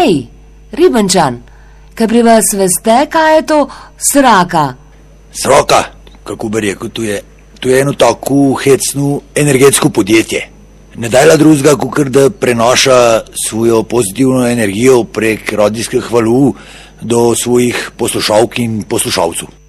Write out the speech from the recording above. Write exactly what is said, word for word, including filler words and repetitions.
Ej, Ribenčan, kaj pri vas veste, kaj je to sraka? Sraka, kako bi rekel, to je, to je eno tako hecno energetsko podjetje. Ne dajla drugega, kakor da prenaša svojo pozitivno energijo prek radijskih valov do svojih poslušalk in poslušalcev.